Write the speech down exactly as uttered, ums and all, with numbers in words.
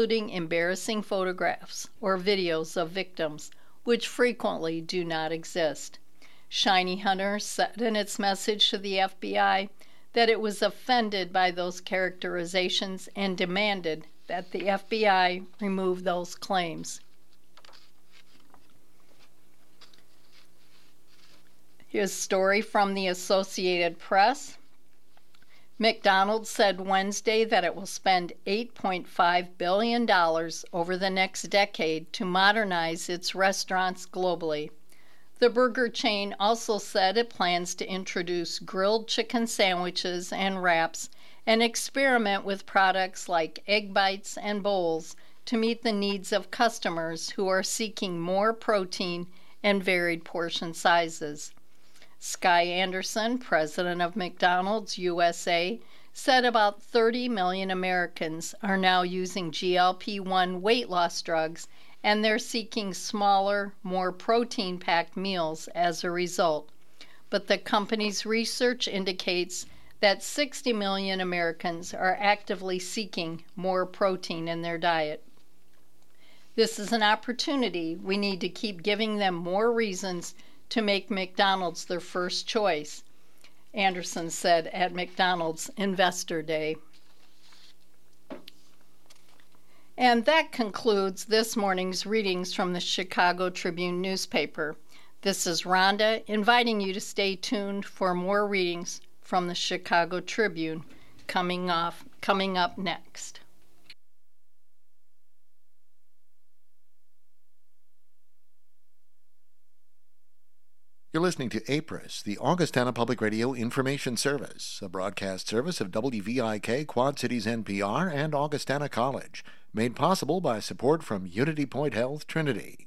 including embarrassing photographs or videos of victims, which frequently do not exist. Shiny Hunter said in its message to the F B I that it was offended by those characterizations and demanded that the F B I remove those claims. Here's a story from the Associated Press. McDonald's said Wednesday that it will spend eight point five billion dollars over the next decade to modernize its restaurants globally. The burger chain also said it plans to introduce grilled chicken sandwiches and wraps and experiment with products like egg bites and bowls to meet the needs of customers who are seeking more protein and varied portion sizes. Sky Anderson, president of McDonald's U S A, said about thirty million Americans are now using G L P one weight loss drugs, and they're seeking smaller, more protein-packed meals as a result. But the company's research indicates that sixty million Americans are actively seeking more protein in their diet. This is an opportunity. We need to keep giving them more reasons to make McDonald's their first choice, Anderson said at McDonald's Investor Day. And that concludes this morning's readings from the Chicago Tribune newspaper. This is Rhonda inviting you to stay tuned for more readings from the Chicago Tribune coming off coming up next. You're listening to A P R I S, the Augustana Public Radio Information Service, a broadcast service of W V I K, Quad Cities N P R, and Augustana College, made possible by support from Unity Point Health Trinity.